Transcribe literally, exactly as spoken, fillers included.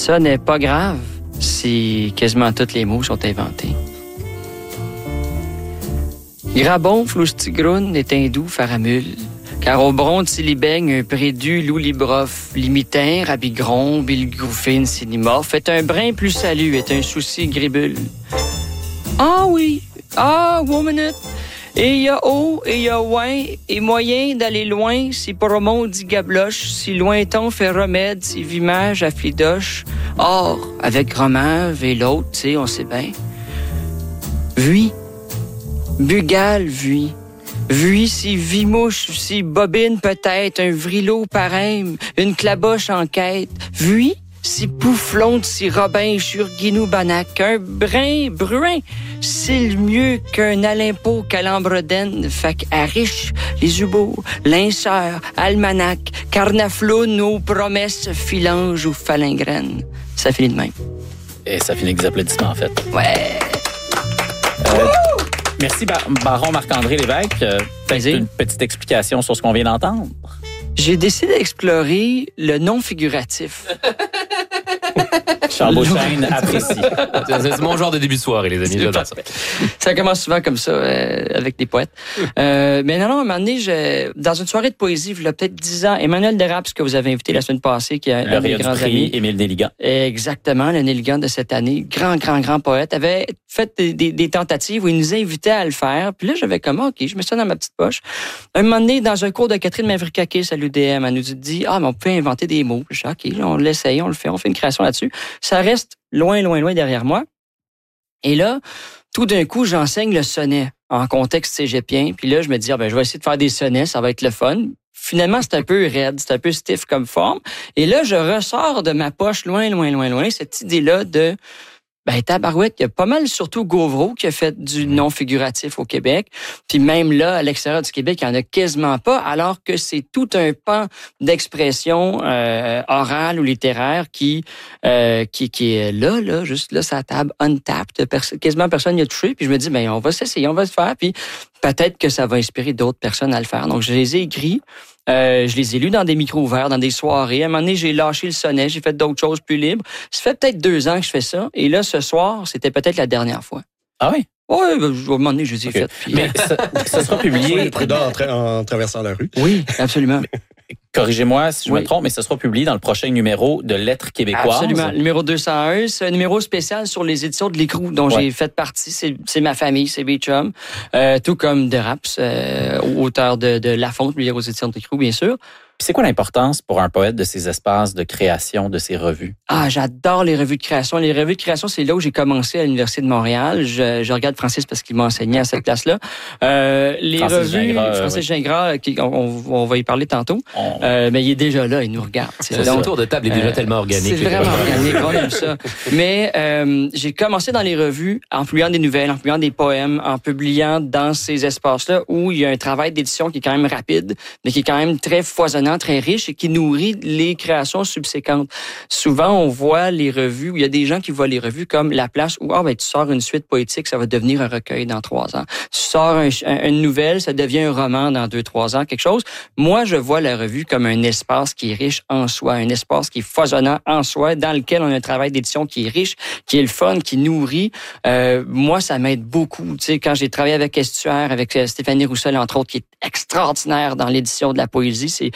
Ça n'est pas grave si quasiment tous les mots sont inventés. Grabon, floustigroun est un doux faramule, car au bronze s'il baigne un prédu loulibrof, limitin, rabigron, bilgroufine, sinimorphe, est un brin plus salut, est un souci gribule. Ah oui, ah, one minute. Et il y a haut, et il y a loin, et moyen d'aller loin, si promont dit gabloche, si lointon fait remède, si vimage à flidoche. Or, avec Romave et l'autre, tu sais, on sait bien. Vui, bugal, vui. Vui, si vimouche, si bobine peut-être, un vrilo parème, une claboche en quête. Vui, si pouflonde, si robin, churguinou banac, un brin bruin, s'il mieux qu'un alimpo calambredène, fait qu'à riche, les ubeaux, linceurs, almanach, carnafloun, nos promesses, filanges ou falingrènes. Ça finit de même. Et ça finit avec des applaudissements, en fait. Ouais! Euh, merci, Bar- Baron Marc-André Lévesque. Euh, peut-être une petite explication sur ce qu'on vient d'entendre. J'ai décidé d'explorer le non figuratif. Charles Beauchesne apprécie. C'est mon genre de début de soirée, les amis. J'adore ça. Ça commence souvent comme ça, euh, avec des poètes. Euh, mais non, non, à un moment donné, je, dans une soirée de poésie, il y a peut-être dix ans, Emmanuel Deraps, que vous avez invité la semaine passée, qui est un de mes grands amis. Émile Nelligan. Exactement, le Nelligan de cette année. Grand, grand, grand poète. Avait fait des, des, des tentatives où il nous invitait à le faire. Puis là, j'avais comme, OK, je mets ça dans ma petite poche. Un moment donné, dans un cours de Catherine Mavrikakis à l'U D M, elle nous dit, ah, mais on peut inventer des mots. Je dis, OK, là, on l'essaye, on le fait, on fait une création là-dessus. Ça reste loin, loin, loin derrière moi. Et là, tout d'un coup, j'enseigne le sonnet en contexte cégepien. Puis là, je me dis, ah, ben, je vais essayer de faire des sonnets, ça va être le fun. Finalement, c'est un peu raide, c'est un peu stiff comme forme. Et là, je ressors de ma poche, loin, loin, loin, loin, cette idée-là de, ben, tabarouette, il y a pas mal, surtout Gauvreau, qui a fait du non-figuratif au Québec. Puis même là, à l'extérieur du Québec, il n'y en a quasiment pas, alors que c'est tout un pan d'expression euh, orale ou littéraire qui, euh, qui qui est là, là, juste là, sa table, untapped. Perso- quasiment personne n'y a touché. Puis je me dis, ben, on va s'essayer, on va se faire. Puis peut-être que ça va inspirer d'autres personnes à le faire. Donc, je les ai écrits. Euh, je les ai lus dans des micros ouverts, dans des soirées. À un moment donné, j'ai lâché le sonnet, j'ai fait d'autres choses plus libres. Ça fait peut-être deux ans que je fais ça. Et là, ce soir, c'était peut-être la dernière fois. Ah oui? Oui, ben, à un moment donné, je les ai okay. faites. Puis... Mais ça, ça sera publié... Soyez prudent en, tra- en traversant la rue. Oui, absolument. Corrigez-moi si je oui. me trompe, mais ce sera publié dans le prochain numéro de Lettres québécoises. Absolument. Le numéro deux cent un, c'est un numéro spécial sur les éditions de l'Écrou, dont ouais. j'ai fait partie. C'est, c'est ma famille, c'est mes chums. Euh, tout comme Deraps, euh, auteur de, de La Fonte, lui, aux éditions de l'Écrou, bien sûr. Puis c'est quoi l'importance pour un poète de ces espaces de création, de ces revues? Ah, j'adore les revues de création. Les revues de création, c'est là où j'ai commencé à l'Université de Montréal. Je, je regarde Francis parce qu'il m'a enseigné à cette place-là. Euh, les Francis revues, Gingras, Francis oui. Gingras, qui, on, on va y parler tantôt. On... Euh, mais il est déjà là, il nous regarde. C'est donc, le tour de table est déjà euh, tellement organique. C'est vraiment organique, on aime ça. Mais euh, j'ai commencé dans les revues en publiant des nouvelles, en publiant des poèmes, en publiant dans ces espaces-là où il y a un travail d'édition qui est quand même rapide, mais qui est quand même très foisonnant, très riche et qui nourrit les créations subséquentes. Souvent, on voit les revues, où il y a des gens qui voient les revues comme la place où, ah, ben, tu sors une suite poétique, ça va devenir un recueil dans trois ans. Tu sors un, un, une nouvelle, ça devient un roman dans deux, trois ans, quelque chose. Moi, je vois la revue comme un espace qui est riche en soi, un espace qui est foisonnant en soi, dans lequel on a un travail d'édition qui est riche, qui est le fun, qui nourrit. Euh, moi, ça m'aide beaucoup. Tu sais, quand j'ai travaillé avec Estuaire, avec Stéphanie Roussel, entre autres, qui est extraordinaire dans l'édition de la poésie, c'est